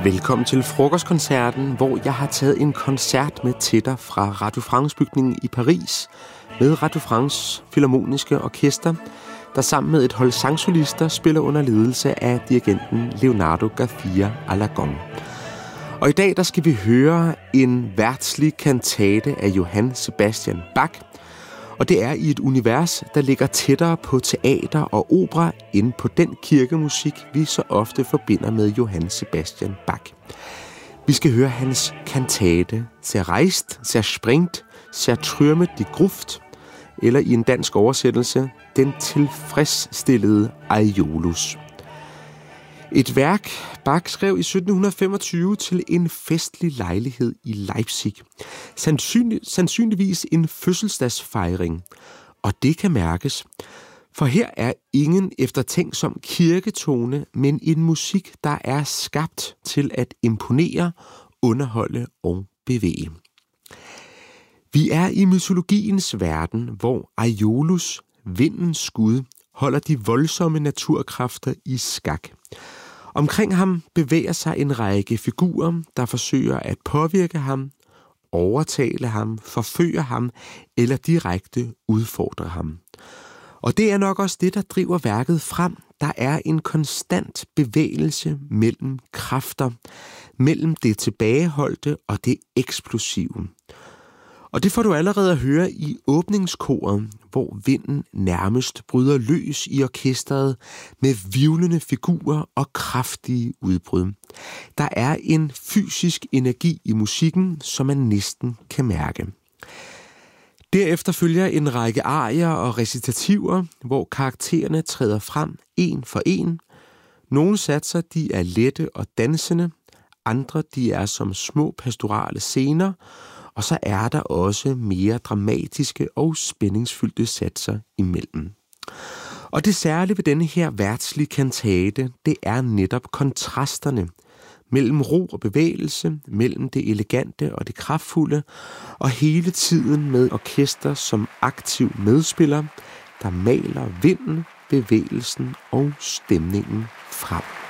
Velkommen til frokostkoncerten, hvor jeg har taget en koncert med til dig fra Radio France-bygningen i Paris med Radio France Filharmoniske Orkester, der sammen med et hold sangsolister spiller under ledelse af dirigenten Leonardo García Alarcón. Og i dag der skal vi høre en verdslig kantate af Johann Sebastian Bach, og det er i et univers, der ligger tættere på teater og opera end på den kirkemusik, vi så ofte forbinder med Johann Sebastian Bach. Vi skal høre hans kantate Zerreißt, Zerspringt, Zertrümmet die Gruft, eller i en dansk oversættelse, Den tilfredsstillede Aiolus. Et værk, Bach skrev i 1725 til en festlig lejlighed i Leipzig. Sandsynligvis en fødselsdagsfejring. Og det kan mærkes, for her er ingen eftertænksom kirketone, men en musik, der er skabt til at imponere, underholde og bevæge. Vi er i mytologiens verden, hvor Aiolus, vindens skud, holder de voldsomme naturkræfter i skak. Omkring ham bevæger sig en række figurer, der forsøger at påvirke ham, overtale ham, forføre ham eller direkte udfordre ham. Og det er nok også det, der driver værket frem. Der er en konstant bevægelse mellem kræfter, mellem det tilbageholdte og det eksplosive. Og det får du allerede at høre i åbningskoret, hvor vinden nærmest bryder løs i orkestret med hvirvlende figurer og kraftige udbrud. Der er en fysisk energi i musikken, som man næsten kan mærke. Derefter følger en række arier og recitativer, hvor karaktererne træder frem en for en. Nogle satser de er lette og dansende, andre de er som små pastorale scener, og så er der også mere dramatiske og spændingsfyldte satser imellem. Og det særlige ved denne her verdslige kantate, det er netop kontrasterne mellem ro og bevægelse, mellem det elegante og det kraftfulde, og hele tiden med orkester som aktiv medspiller, der maler vinden, bevægelsen og stemningen frem.